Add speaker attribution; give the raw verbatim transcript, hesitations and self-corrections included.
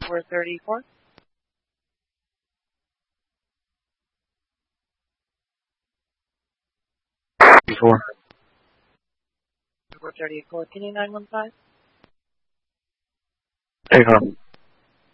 Speaker 1: four thirty-four.
Speaker 2: Before.
Speaker 1: four thirty-four, can you nine one five?
Speaker 2: A C O M.